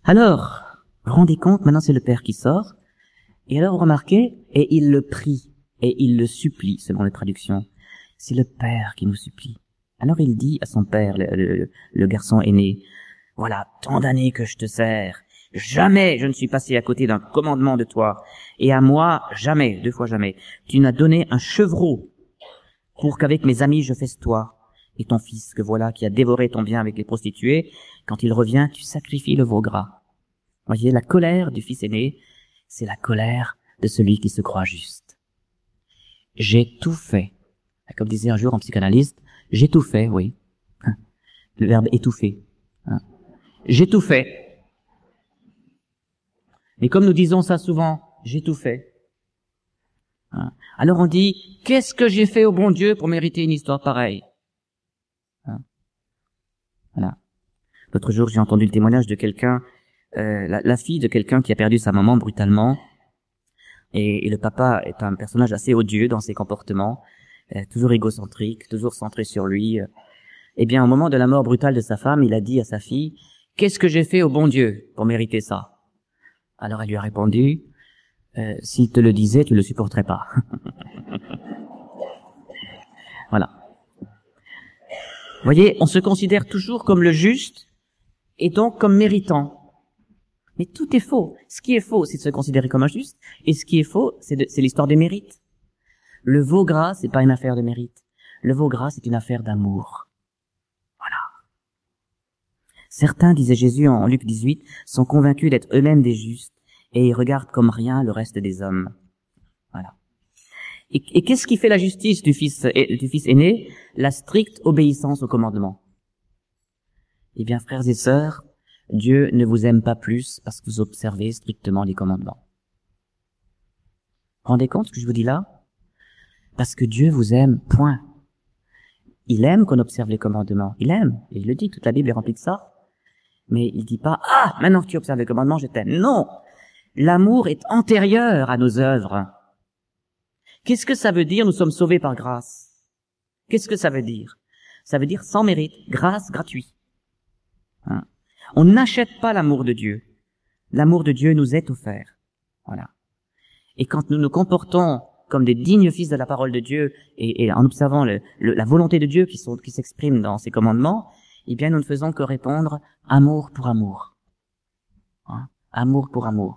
Alors, vous vous rendez compte, maintenant c'est le père qui sort, et alors vous remarquez, et il le prie, et il le supplie, selon les traductions. C'est le père qui nous supplie. Alors il dit à son père, le garçon aîné, « Voilà tant d'années que je te sers, jamais je ne suis passé à côté d'un commandement de toi, et à moi, jamais, 2 fois jamais, tu n'as donné un chevreau pour qu'avec mes amis je festoie. Et ton fils, que voilà, qui a dévoré ton bien avec les prostituées, quand il revient, tu sacrifies le veau gras. » Voyez, la colère du fils aîné, c'est la colère de celui qui se croit juste. J'ai tout fait. Comme disait un jour un psychanalyste, j'ai tout fait, oui. Le verbe étouffer. J'ai tout fait. Et comme nous disons ça souvent, j'ai tout fait. Alors on dit, qu'est-ce que j'ai fait au bon Dieu pour mériter une histoire pareille? Voilà. L'autre jour, j'ai entendu le témoignage de quelqu'un, la fille de quelqu'un qui a perdu sa maman brutalement. Et le papa est un personnage assez odieux dans ses comportements, toujours égocentrique, toujours centré sur lui. Eh bien, au moment de la mort brutale de sa femme, il a dit à sa fille, « Qu'est-ce que j'ai fait au bon Dieu pour mériter ça ?» Alors elle lui a répondu, « S'il te le disait, tu le supporterais pas. » Voilà. Vous voyez, on se considère toujours comme le juste et donc comme méritant. Mais tout est faux. Ce qui est faux, c'est de se considérer comme injuste, et ce qui est faux, c'est l'histoire des mérites. Le veau gras, c'est pas une affaire de mérite. Le veau gras, c'est une affaire d'amour. Voilà. Certains, disait Jésus en Luc 18, sont convaincus d'être eux-mêmes des justes, et ils regardent comme rien le reste des hommes. Voilà. Et qu'est-ce qui fait la justice du fils aîné? La stricte obéissance au commandement. Eh bien, frères et sœurs, Dieu ne vous aime pas plus parce que vous observez strictement les commandements. Vous vous rendez compte ce que je vous dis là? Parce que Dieu vous aime, point. Il aime qu'on observe les commandements. Il aime. Et il le dit, toute la Bible est remplie de ça. Mais il dit pas, ah, maintenant que tu observes les commandements, je t'aime. Non! L'amour est antérieur à nos œuvres. Qu'est-ce que ça veut dire, nous sommes sauvés par grâce? Qu'est-ce que ça veut dire? Ça veut dire sans mérite, grâce gratuite. On n'achète pas l'amour de Dieu. L'amour de Dieu nous est offert. Voilà. Et quand nous nous comportons comme des dignes fils de la parole de Dieu et en observant la volonté de Dieu qui s'exprime dans ses commandements, eh bien nous ne faisons que répondre amour pour amour. Amour pour amour.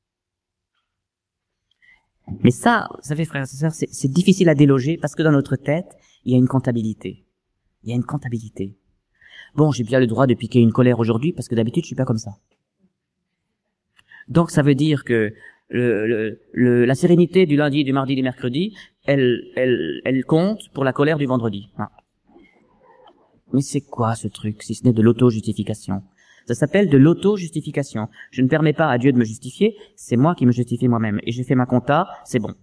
Mais ça, vous savez, frères et sœurs, c'est difficile à déloger parce que dans notre tête, il y a une comptabilité. Il y a une comptabilité. Bon, j'ai bien le droit de piquer une colère aujourd'hui parce que d'habitude, je suis pas comme ça. Donc, ça veut dire que la sérénité du lundi, du mardi, du mercredi, elle compte pour la colère du vendredi. Mais c'est quoi ce truc, si ce n'est de l'auto-justification? Ça s'appelle de l'auto-justification. Je ne permets pas à Dieu de me justifier, c'est moi qui me justifie moi-même. Et j'ai fait ma compta, c'est bon.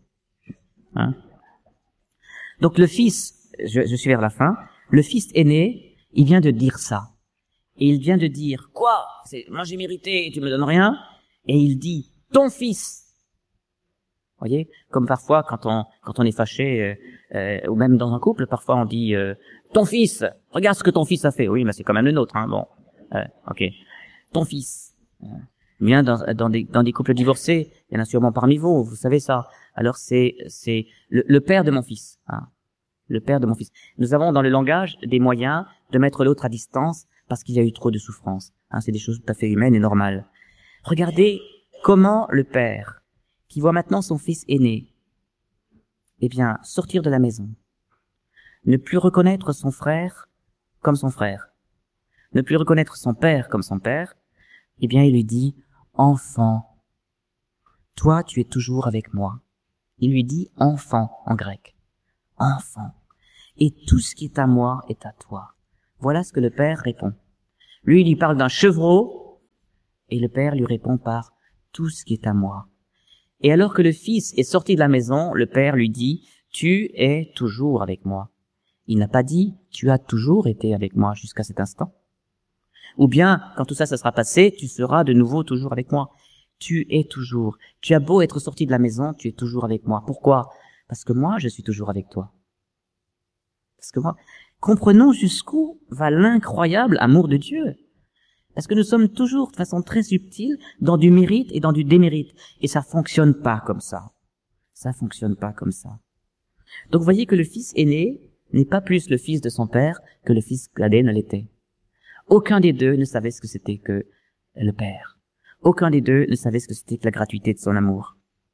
Donc le fils, je suis vers la fin, le fils aîné, il vient de dire ça. Et il vient de dire, quoi? Moi j'ai mérité et tu me donnes rien? Et il dit, ton fils. Vous voyez? Comme parfois, quand on est fâché, ou même dans un couple, parfois on dit, ton fils, regarde ce que ton fils a fait. Oui, mais c'est quand même le nôtre, bon. Ok. Ton fils. Bien dans des couples divorcés, il y en a sûrement parmi vous, vous savez ça. Alors c'est le père de mon fils. Le père de mon fils. Nous avons dans le langage des moyens de mettre l'autre à distance parce qu'il y a eu trop de souffrance. C'est des choses tout à fait humaines et normales. Regardez comment le père, qui voit maintenant son fils aîné, eh bien, sortir de la maison, ne plus reconnaître son frère comme son frère, ne plus reconnaître son père comme son père, eh bien, il lui dit, enfant, toi, tu es toujours avec moi. Il lui dit enfant en grec. Enfant. Et tout ce qui est à moi est à toi. Voilà ce que le père répond. Lui, il lui parle d'un chevreau, et le père lui répond par tout ce qui est à moi. Et alors que le fils est sorti de la maison, le père lui dit, tu es toujours avec moi. Il n'a pas dit, tu as toujours été avec moi jusqu'à cet instant. Ou bien, quand tout ça sera passé, tu seras de nouveau toujours avec moi. Tu es toujours. Tu as beau être sorti de la maison, tu es toujours avec moi. Pourquoi? Parce que moi, je suis toujours avec toi. Parce que moi, comprenons jusqu'où va l'incroyable amour de Dieu. Parce que nous sommes toujours de façon très subtile dans du mérite et dans du démérite. Et ça fonctionne pas comme ça. Ça fonctionne pas comme ça. Donc vous voyez que le fils aîné n'est pas plus le fils de son père que le fils cadet ne l'était. Aucun des deux ne savait ce que c'était que le père. Aucun des deux ne savait ce que c'était que la gratuité de son amour.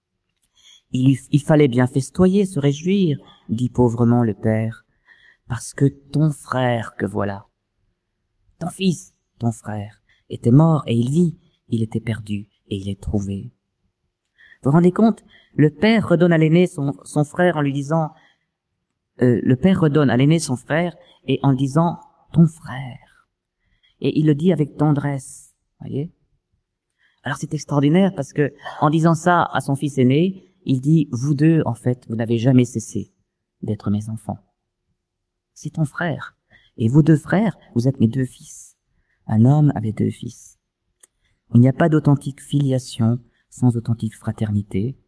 Il fallait bien festoyer, se réjouir, dit pauvrement le père, parce que ton frère que voilà, ton fils, ton frère, était mort et il vit, il était perdu et il est trouvé. Vous vous rendez compte? Le père redonne à l'aîné son frère en lui disant, le père redonne à l'aîné son frère et en disant ton frère. Et il le dit avec tendresse, voyez? Alors c'est extraordinaire parce que en disant ça à son fils aîné, il dit vous deux en fait, vous n'avez jamais cessé d'être mes enfants. C'est ton frère. Et vous deux frères, vous êtes mes deux fils. Un homme avait deux fils. Il n'y a pas d'authentique filiation sans authentique fraternité.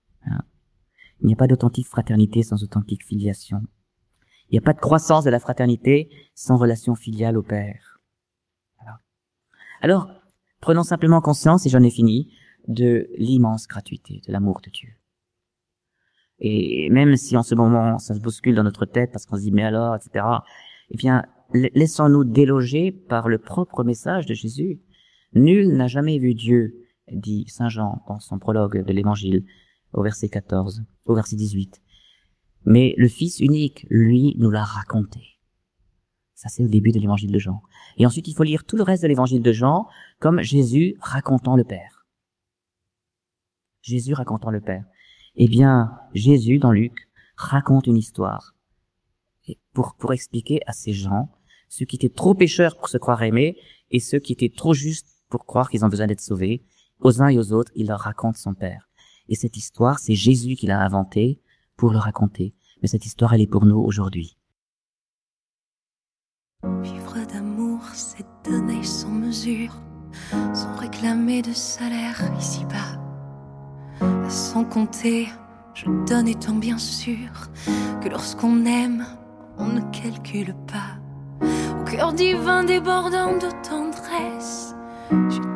Il n'y a pas d'authentique fraternité sans authentique filiation. Il n'y a pas de croissance de la fraternité sans relation filiale au Père. Alors, prenons simplement conscience, et j'en ai fini, de l'immense gratuité de l'amour de Dieu. Et même si en ce moment ça se bouscule dans notre tête parce qu'on se dit mais alors, etc., eh bien, laissons-nous déloger par le propre message de Jésus. Nul n'a jamais vu Dieu, dit Saint Jean dans son prologue de l'Évangile, au verset 14, au verset 18. Mais le Fils unique, lui, nous l'a raconté. Ça, c'est au début de l'Évangile de Jean. Et ensuite, il faut lire tout le reste de l'Évangile de Jean comme Jésus racontant le Père. Jésus racontant le Père. Eh bien, Jésus, dans Luc, raconte une histoire pour expliquer à ces gens, ceux qui étaient trop pécheurs pour se croire aimés et ceux qui étaient trop justes pour croire qu'ils ont besoin d'être sauvés, aux uns et aux autres, il leur raconte son Père. Et cette histoire, c'est Jésus qui l'a inventée pour le raconter. Mais cette histoire, elle est pour nous aujourd'hui. Vivre d'amour, c'est donner sans mesure, sans réclamer de salaire ici-bas. Sans compter, je donne étant bien sûr que lorsqu'on aime, on ne calcule pas. Au cœur divin débordant de tendresse, je